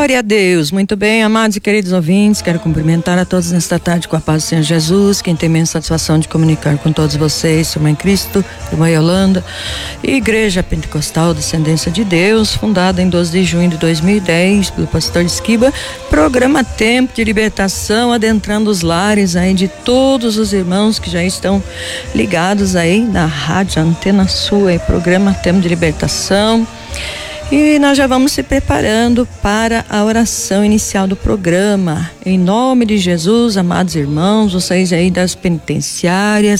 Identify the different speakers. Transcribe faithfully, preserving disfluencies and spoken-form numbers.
Speaker 1: Glória a Deus. Muito bem, amados e queridos ouvintes, quero cumprimentar a todos nesta tarde com a paz do Senhor Jesus. Quem tem imensa satisfação de comunicar com todos vocês, irmã em Cristo, irmã Yolanda, Igreja Pentecostal Descendência de Deus, fundada em doze de junho de dois mil e dez pelo pastor Esquiba, programa Tempo de Libertação, adentrando os lares aí de todos os irmãos que já estão ligados aí na rádio Antena Sul, aí, programa Tempo de Libertação. E nós já vamos se preparando para a oração inicial do programa. Em nome de Jesus, amados irmãos, vocês aí das penitenciárias,